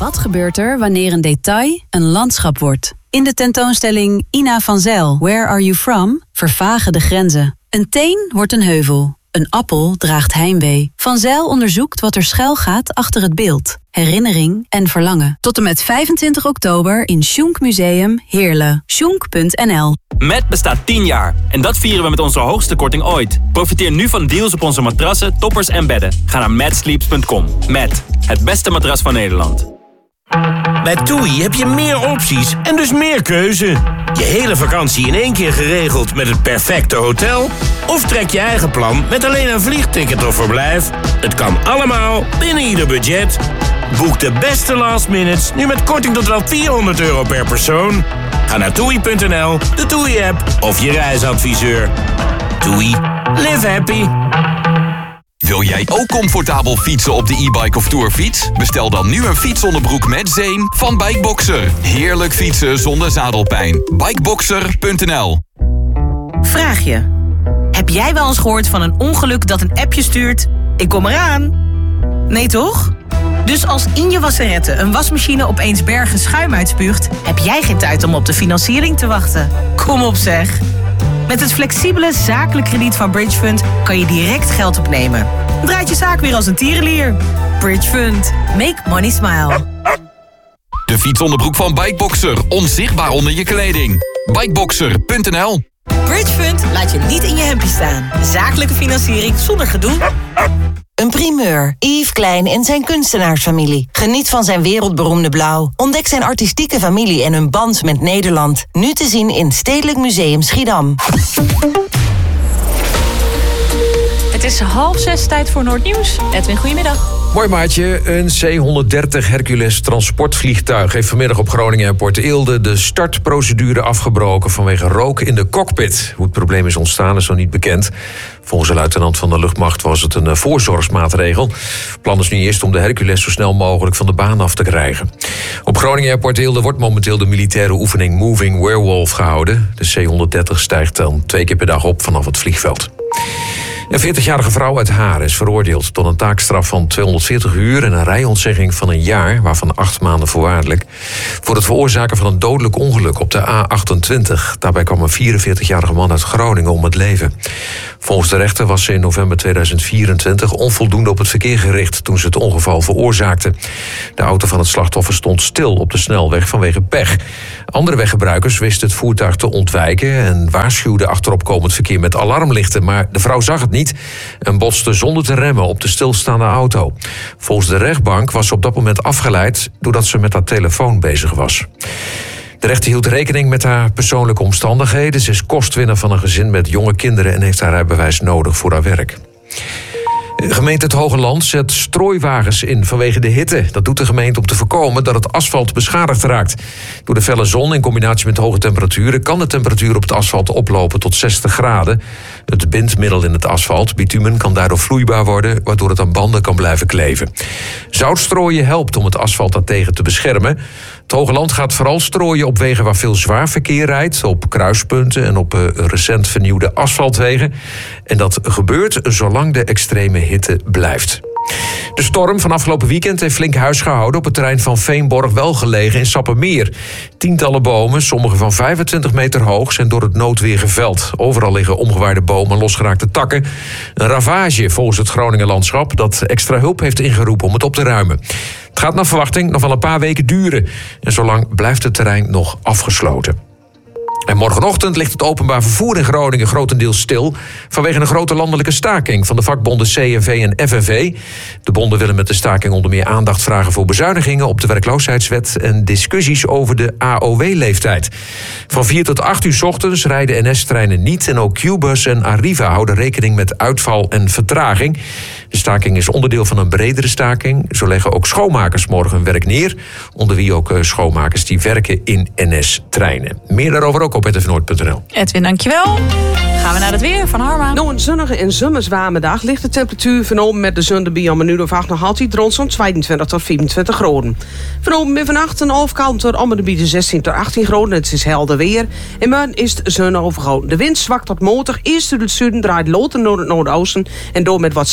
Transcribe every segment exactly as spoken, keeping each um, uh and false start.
Wat gebeurt er wanneer een detail een landschap wordt? In de tentoonstelling Ina van Zijl, Where Are You From? Vervagen de grenzen. Een teen wordt een heuvel. Een appel draagt heimwee. Van Zijl onderzoekt wat er schuil gaat achter het beeld. Herinnering en verlangen. Tot en met vijfentwintig oktober in Schunk Museum Heerlen. schunk punt n l. Met bestaat tien jaar. En dat vieren we met onze hoogste korting ooit. Profiteer nu van deals op onze matrassen, toppers en bedden. Ga naar mad sleeps punt com. Met het beste matras van Nederland. Bij TUI heb je meer opties en dus meer keuze. Je hele vakantie in één keer geregeld met het perfecte hotel? Of trek je eigen plan met alleen een vliegticket of verblijf? Het kan allemaal binnen ieder budget. Boek de beste last minutes nu met korting tot wel vierhonderd euro per persoon. Ga naar toei punt n l, de TUI-app of je reisadviseur. TUI. Live happy. Wil jij ook comfortabel fietsen op de e-bike of tourfiets? Bestel dan nu een fietsonderbroek met zeem van Bikeboxer. Heerlijk fietsen zonder zadelpijn. Bikeboxer punt n l. Vraag je. Heb jij wel eens gehoord van een ongeluk dat een appje stuurt? Ik kom eraan. Nee toch? Dus als in je wasserette een wasmachine opeens bergen schuim uitspuugt, heb jij geen tijd om op de financiering te wachten. Kom op zeg. Met het flexibele zakelijk krediet van Bridgefund kan je direct geld opnemen. Draait je zaak weer als een tierenlier. Bridgefund. Make money smile. De fietsonderbroek van Bikeboxer. Onzichtbaar onder je kleding. Bikeboxer punt n l. Bridgefund laat je niet in je hempje staan. Zakelijke financiering zonder gedoe. Een primeur. Yves Klein en zijn kunstenaarsfamilie. Geniet van zijn wereldberoemde blauw. Ontdek zijn artistieke familie en hun band met Nederland. Nu te zien in Stedelijk Museum Schiedam. Het is half zes, tijd voor Noordnieuws. Edwin, goedemiddag. Mooi maatje, een C honderddertig Hercules transportvliegtuig heeft vanmiddag op Groningen Airport Eelde de startprocedure afgebroken vanwege rook in de cockpit. Hoe het probleem is ontstaan is nog niet bekend. Volgens de luitenant van de luchtmacht was het een voorzorgsmaatregel. Het plan is nu eerst om de Hercules zo snel mogelijk van de baan af te krijgen. Op Groningen Airport Eelde wordt momenteel de militaire oefening Moving Werewolf gehouden. De C honderddertig stijgt dan twee keer per dag op vanaf het vliegveld. Een veertigjarige vrouw uit Haren is veroordeeld tot een taakstraf van tweehonderdveertig uur... en een rijontzegging van een jaar, waarvan acht maanden voorwaardelijk... voor het veroorzaken van een dodelijk ongeluk op de A achtentwintig. Daarbij kwam een vierenveertigjarige man uit Groningen om het leven. Volgens de rechter was ze in november tweeduizend vierentwintig onvoldoende op het verkeer gericht toen ze het ongeval veroorzaakte. De auto van het slachtoffer stond stil op de snelweg vanwege pech. Andere weggebruikers wisten het voertuig te ontwijken en waarschuwden achteropkomend verkeer met alarmlichten, maar de vrouw zag het niet en botste zonder te remmen op de stilstaande auto. Volgens de rechtbank was ze op dat moment afgeleid doordat ze met haar telefoon bezig was. De rechter hield rekening met haar persoonlijke omstandigheden. Ze is kostwinner van een gezin met jonge kinderen en heeft haar rijbewijs nodig voor haar werk. De gemeente Het Hoge Land zet strooiwagens in vanwege de hitte. Dat doet de gemeente om te voorkomen dat het asfalt beschadigd raakt. Door de felle zon in combinatie met hoge temperaturen kan de temperatuur op het asfalt oplopen tot zestig graden. Het bindmiddel in het asfalt, bitumen, kan daardoor vloeibaar worden, waardoor het aan banden kan blijven kleven. Zoutstrooien helpt om het asfalt daartegen te beschermen. Het Hoge Land gaat vooral strooien op wegen waar veel zwaar verkeer rijdt, op kruispunten en op uh, recent vernieuwde asfaltwegen. En dat gebeurt zolang de extreme hitte blijft. De storm van afgelopen weekend heeft flink huis gehouden op het terrein van Veenborg Welgelegen in Sappemeer. Tientallen bomen, sommige van vijfentwintig meter hoog, zijn door het noodweer geveld. Overal liggen omgewaaide bomen en losgeraakte takken. Een ravage volgens het Groninger Landschap dat extra hulp heeft ingeroepen om het op te ruimen. Het gaat naar verwachting nog wel een paar weken duren. En zolang blijft het terrein nog afgesloten. En morgenochtend ligt het openbaar vervoer in Groningen grotendeels stil vanwege een grote landelijke staking van de vakbonden C N V en F N V. De bonden willen met de staking onder meer aandacht vragen voor bezuinigingen op de werkloosheidswet en discussies over de A O W-leeftijd. Van vier tot acht uur 's ochtends rijden N S-treinen niet en ook Qbus en Arriva houden rekening met uitval en vertraging. De staking is onderdeel van een bredere staking. Zo leggen ook schoonmakers morgen hun werk neer, onder wie ook schoonmakers die werken in N S-treinen. Meer daarover ook op edwinoord punt n l. Edwin, dankjewel. Gaan we naar het weer van Harma. Nou, een zonnige en zomerswarme dag ligt de temperatuur van met de zon erbij om een uur of acht nog altijd rond zo'n tweeëntwintig tot vierentwintig graden. Van en vannacht een overkant om de bieden zestien tot achttien graden. Het is helder weer. En morgen is de zon overgoten. De wind zwakt tot matig. Eerst uit het zuiden draait loten naar het noordoosten en door met wat zesentwintig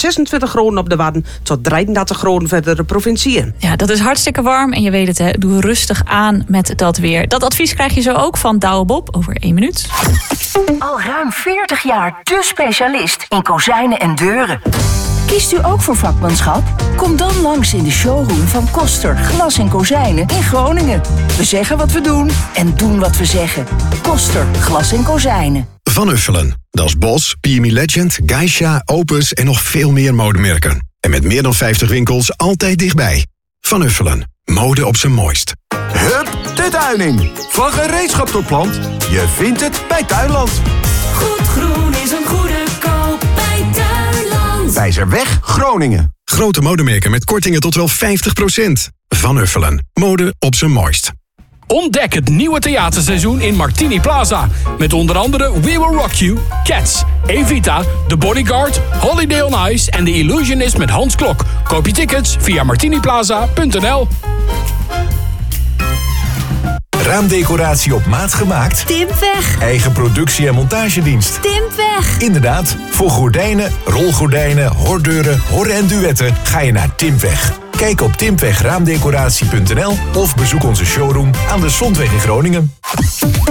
eenentwintig graden op de Wadden tot drieëndertig graden verder de provinciën. Ja, dat is hartstikke warm en je weet het, hè. Doe rustig aan met dat weer. Dat advies krijg je zo ook van Douwe Bob over één minuut. Al ruim veertig jaar de specialist in kozijnen en deuren. Kiest u ook voor vakmanschap? Kom dan langs in de showroom van Koster Glas en Kozijnen in Groningen. We zeggen wat we doen en doen wat we zeggen. Koster Glas en Kozijnen. Van Uffelen. Dat is Bos, P M E Legend, Geisha, Opus en nog veel meer modemerken. En met meer dan vijftig winkels altijd dichtbij. Van Uffelen. Mode op zijn mooist. Hup, de tuining. Van gereedschap tot plant. Je vindt het bij Tuinland. Goed groen is een goede koop bij Tuinland. Wijzerweg, Groningen. Grote modemerken met kortingen tot wel vijftig procent. Van Uffelen. Mode op zijn mooist. Ontdek het nieuwe theaterseizoen in Martini Plaza. Met onder andere We Will Rock You, Cats, Evita, The Bodyguard, Holiday on Ice en The Illusionist met Hans Klok. Koop je tickets via martiniplaza punt n l. Raamdecoratie op maat gemaakt? Timpweg. Eigen productie en montagedienst? Timpweg. Inderdaad, voor gordijnen, rolgordijnen, hordeuren, horren en duetten ga je naar Timpweg. Kijk op timpwegraamdecoratie punt n l of bezoek onze showroom aan de Zondweg in Groningen.